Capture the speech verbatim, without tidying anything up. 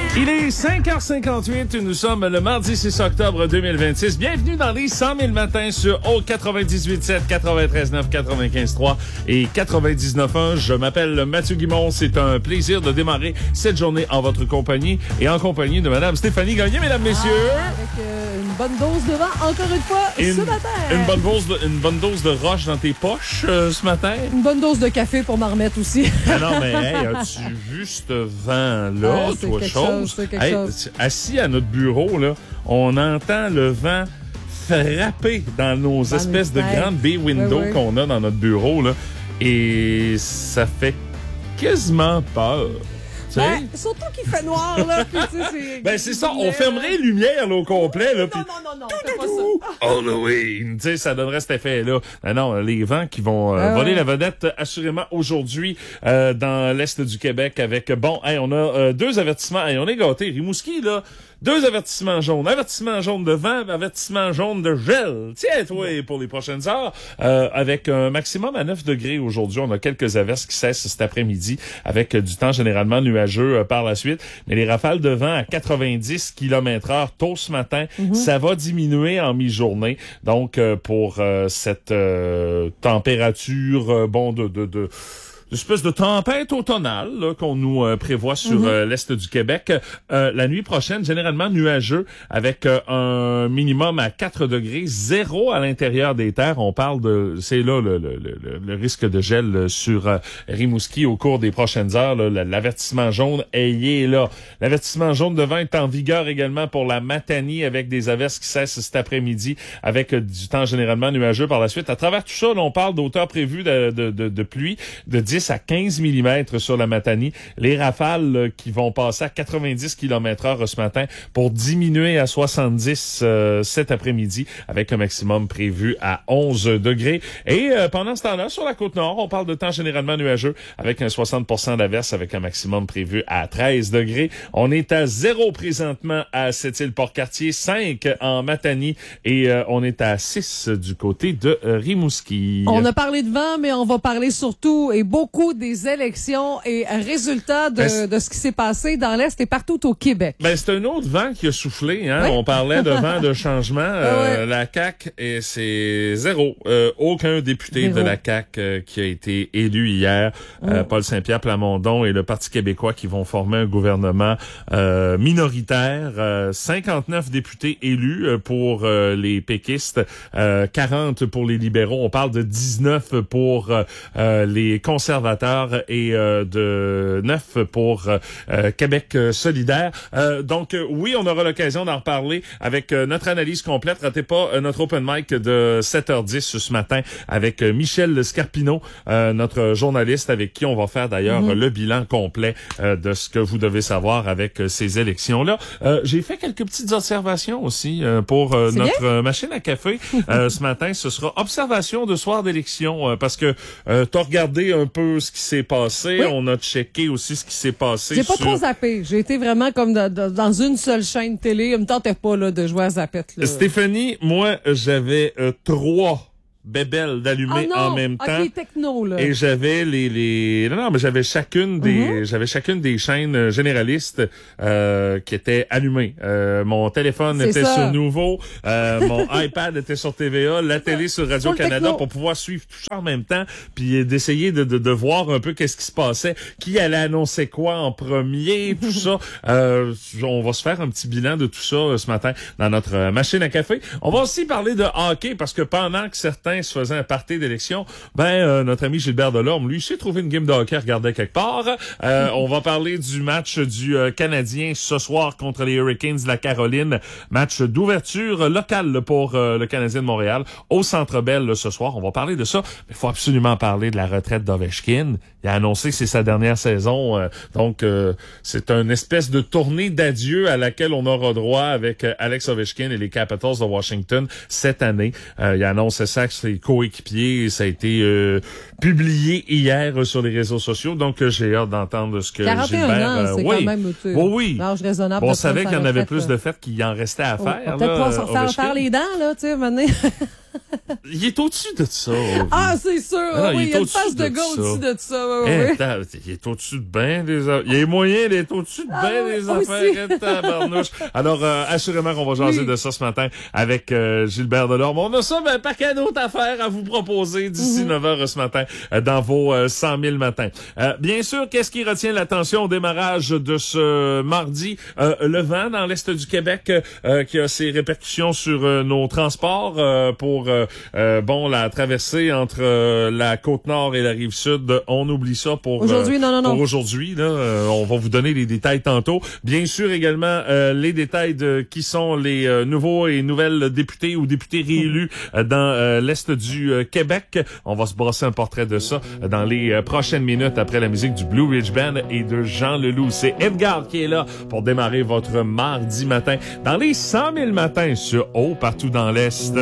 Il est cinq heures cinquante-huit, nous sommes le mardi six octobre deux mille vingt-six. Bienvenue dans les cent mille matins sur O quatre-vingt-dix-huit sept, quatre-vingt-treize neuf, quatre-vingt-quinze trois et quatre-vingt-dix-neuf un. Je m'appelle Mathieu Guimond. C'est un plaisir de démarrer cette journée en votre compagnie et en compagnie de Madame Stéphanie Gagné, mesdames, messieurs. Ah, avec euh, une bonne dose de vent, encore une fois, une, ce matin. Une bonne dose de, une bonne dose de roche dans tes poches euh, ce matin. Une bonne dose de café pour m'en remettre aussi. Ah non, mais hey, as-tu vu ce vent-là, ah, toi, chose? chose c'est quelque hey, chose. Assis à notre bureau, là, on entend le vent frapper dans nos dans espèces de grandes bay windows oui, oui. qu'on a dans notre bureau, là, et ça fait quasiment peur. Ben, surtout qu'il fait noir, là. Puis, c'est, ben, c'est ça. On fermerait les lumières, là, au complet, là. Non, pis... non, non, non, fais pas ça. Halloween. Tu sais, ça donnerait cet effet-là. Ben non, les vents qui vont euh, ah, voler ouais. la vedette, assurément, aujourd'hui, euh, dans l'Est du Québec avec, bon, hey, on a euh, deux avertissements. Hey, on est gâtés. Rimouski, là. Deux avertissements jaunes. Avertissement jaune de vent, avertissement jaune de gel. Tiens, toi, pour les prochaines heures, euh, avec un maximum à neuf degrés aujourd'hui. On a quelques averses qui cessent cet après-midi avec euh, du temps généralement nuageux euh, par la suite. Mais les rafales de vent à quatre-vingt-dix kilomètres heure tôt ce matin, mm-hmm. ça va diminuer en mi-journée. Donc, euh, pour euh, cette euh, température, euh, bon, de... de, de une espèce de tempête automnale là, qu'on nous euh, prévoit sur mm-hmm. euh, l'Est du Québec. Euh, la nuit prochaine, généralement nuageux, avec euh, un minimum à quatre degrés, zéro à l'intérieur des terres. On parle de... C'est là le, le, le, le risque de gel sur euh, Rimouski au cours des prochaines heures. Là, l'avertissement jaune est là. L'avertissement jaune de vent est en vigueur également pour la Matanie, avec des averses qui cessent cet après-midi, avec euh, du temps généralement nuageux par la suite. À travers tout ça, là, on parle d'auteurs prévus de, de, de, de pluie de dix à quinze millimètres sur la Matanie. Les rafales là, qui vont passer à quatre-vingt-dix kilomètres heure ce matin pour diminuer à soixante-dix euh, cet après-midi avec un maximum prévu à onze degrés. Et euh, pendant ce temps-là, sur la Côte-Nord, on parle de temps généralement nuageux avec un soixante pour cent d'averse avec un maximum prévu à treize degrés. On est à zéro présentement à Sept-Îles-Port-Cartier, cinq en Matanie et euh, on est à six du côté de euh, Rimouski. On a parlé de vent, mais on va parler surtout et beaucoup Beaucoup des élections et résultats de, ben, de ce qui s'est passé dans l'Est et partout au Québec. Ben, c'est un autre vent qui a soufflé, hein. Oui. On parlait de vent de changement. Euh, oui. La C A Q, et c'est zéro. Euh, aucun député zéro. de la C A Q euh, qui a été élu hier. Oui. Euh, Paul Saint-Pierre Plamondon et le Parti québécois qui vont former un gouvernement euh, minoritaire. Euh, cinquante-neuf députés élus euh, pour euh, les péquistes, euh, quarante pour les libéraux. On parle de dix-neuf pour euh, les conservateurs et euh, de neuf pour euh, Québec solidaire. Euh, donc, euh, oui, on aura l'occasion d'en reparler avec euh, notre analyse complète. Ratez pas euh, notre open mic de sept heures dix ce matin avec euh, Michel Scarpino, euh, notre journaliste avec qui on va faire d'ailleurs mm-hmm. le bilan complet euh, de ce que vous devez savoir avec euh, ces élections-là. Euh, j'ai fait quelques petites observations aussi euh, pour euh, notre euh, machine à café. euh, ce matin, ce sera observation de soir d'élection euh, parce que euh, t'as regardé un peu ce qui s'est passé. Oui. On a checké aussi ce qui s'est passé. J'ai pas sur... trop zappé. J'ai été vraiment comme dans, dans une seule chaîne télé. Il me tentait pas là, de jouer à Zapette. Là. Stéphanie, moi, j'avais euh, trois bébelles d'allumer oh en même temps. Okay, techno, là. Et j'avais les les non non mais j'avais chacune des mm-hmm. j'avais chacune des chaînes généralistes euh, qui étaient allumées. Euh, mon téléphone C'est était ça. sur Nouveau, euh, mon iPad était sur T V A, la télé sur Radio Canada pour pouvoir suivre tout ça en même temps, puis d'essayer de, de de voir un peu qu'est-ce qui se passait, qui allait annoncer quoi en premier, tout ça. Euh, on va se faire un petit bilan de tout ça euh, ce matin dans notre euh, machine à café. On va aussi parler de hockey parce que pendant que certains se faisait un party d'élection, ben euh, notre ami Gilbert Delorme, lui, s'est trouvé une game de hockey à regarder quelque part. Euh, on va parler du match du euh, Canadien ce soir contre les Hurricanes de la Caroline. Match d'ouverture locale pour euh, le Canadien de Montréal au Centre Bell ce soir. On va parler de ça. Mais il faut absolument parler de la retraite d'Ovechkin. Il a annoncé que c'est sa dernière saison. Euh, donc, euh, c'est une espèce de tournée d'adieu à laquelle on aura droit avec euh, Alex Ovechkin et les Capitals de Washington cette année. Euh, il a annoncé ça avec ses coéquipiers. Ça a été euh, publié hier sur les réseaux sociaux. Donc, euh, j'ai hâte d'entendre ce que quarante et un Gilbert... ans, Euh, c'est oui, quand même tu sais, oui, oui. l'âge raisonnable. Bon, on savait qu'il y en avait retraite, plus de fêtes qu'il en restait à oh, faire. peut-être là, pas faire, faire les dents, là, tu sais, maintenant. Il est au-dessus de ça. Ah, c'est sûr. Ah, oui, il, il y a une face de, de gars au-dessus de ça. Oui, hey, oui. Il est au-dessus de bien des affaires. Il y a moyen d'être au-dessus de bien ah, des aussi. affaires. Tabarnouche. Alors, euh, assurément qu'on va jaser oui. de ça ce matin avec euh, Gilbert Delorme. On a ça, ben, un paquet d'autres affaires à vous proposer d'ici mm-hmm. neuf heures ce matin euh, dans vos euh, cent mille matins. Euh, bien sûr, qu'est-ce qui retient l'attention au démarrage de ce mardi? Euh, le vent dans l'est du Québec euh, qui a ses répercussions sur euh, nos transports euh, pour euh, euh, bon la traversée entre euh, la Côte-Nord et la Rive-Sud. On oublie ça pour aujourd'hui. Euh, non, non, non. Pour aujourd'hui. Là, euh, on va vous donner les détails tantôt. Bien sûr, également euh, les détails de qui sont les euh, nouveaux et nouvelles députés ou députés réélus euh, dans euh, l'est du euh, Québec. On va se brasser un portrait de ça euh, dans les euh, prochaines minutes après la musique du Blue Ridge Band et de Jean Leloup. C'est Edgar qui est là pour démarrer votre mardi matin dans les cent mille matins sur Haut partout dans l'Est.